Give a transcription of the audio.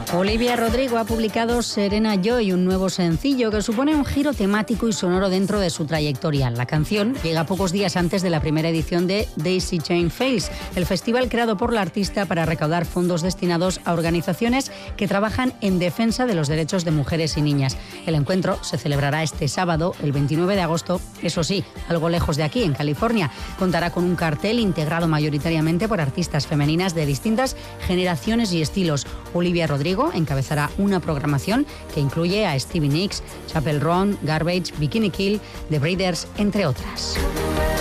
Olivia Rodrigo ha publicado Serena Joy, un nuevo sencillo que supone un giro temático y sonoro dentro de su trayectoria. La canción llega pocos días antes de la primera edición de Daisy Chain Fails, el festival creado por la artista para recaudar fondos destinados a organizaciones que trabajan en defensa de los derechos de mujeres y niñas. El encuentro se celebrará este sábado, el 29 de agosto, eso sí, algo lejos de aquí, en California. Contará con un cartel integrado mayoritariamente por artistas femeninas de distintas generaciones y estilos. Olivia Rodrigo encabezará una programación que incluye a Stevie Nicks, Chappell Roan, Garbage, Bikini Kill, The Breeders, entre otras.